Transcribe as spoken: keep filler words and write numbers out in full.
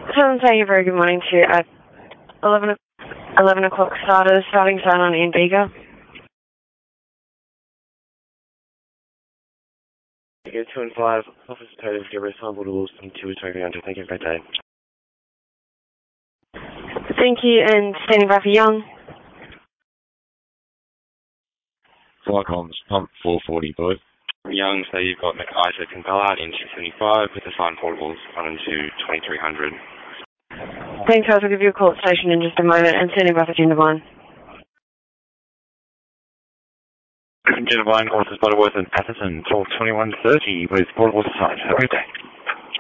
Someone saying a very good morning to at eleven, eleven o'clock starters, starting sign on in Bega. Go two and five, office code of Gabriel Sample to Wilson, two is twenty under. Thank you, have a great day. Thank you, and standing by for Young. Flycoms, pump four forty, boys. Young, so you've got Isaac and Ballard in two seventy-five with the sign portables on into twenty-three hundred. Thanks, guys. I'll give you a call at station in just a moment, and standing by for Gindervine. Gindervine, Horses Butterworth and Atherton, talk twenty-one thirty with portables aside. Have a great day.